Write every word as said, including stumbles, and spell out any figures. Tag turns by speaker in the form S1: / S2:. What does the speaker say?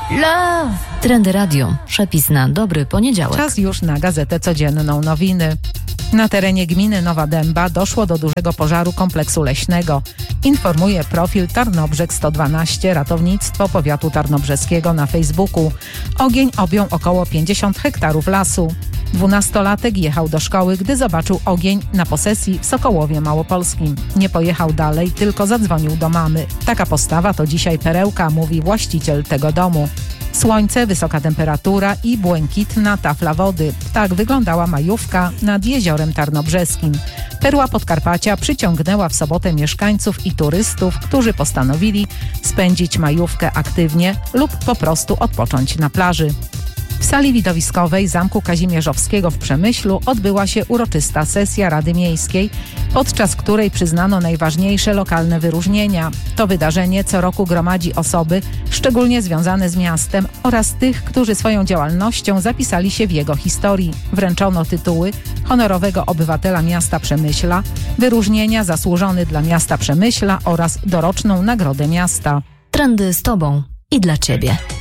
S1: Love. Trendy Radio. Przepis na dobry poniedziałek.
S2: Czas już na Gazetę Codzienną Nowiny. Na terenie gminy Nowa Dęba doszło do dużego pożaru kompleksu leśnego. Informuje profil Tarnobrzeg sto dwanaście Ratownictwo Powiatu Tarnobrzeskiego na Facebooku. Ogień objął około pięćdziesiąt hektarów lasu. Dwunastolatek jechał do szkoły, gdy zobaczył ogień na posesji w Sokołowie Małopolskim. Nie pojechał dalej, tylko zadzwonił do mamy. Taka postawa to dzisiaj perełka, mówi właściciel tego domu. Słońce, wysoka temperatura i błękitna tafla wody. Tak wyglądała majówka nad Jeziorem Tarnobrzeskim. Perła Podkarpacia przyciągnęła w sobotę mieszkańców i turystów, którzy postanowili spędzić majówkę aktywnie lub po prostu odpocząć na plaży. W sali widowiskowej Zamku Kazimierzowskiego w Przemyślu odbyła się uroczysta sesja Rady Miejskiej, podczas której przyznano najważniejsze lokalne wyróżnienia. To wydarzenie co roku gromadzi osoby szczególnie związane z miastem oraz tych, którzy swoją działalnością zapisali się w jego historii. Wręczono tytuły honorowego obywatela miasta Przemyśla, wyróżnienia zasłużony dla miasta Przemyśla oraz doroczną nagrodę miasta.
S1: Trendy z Tobą i dla Ciebie.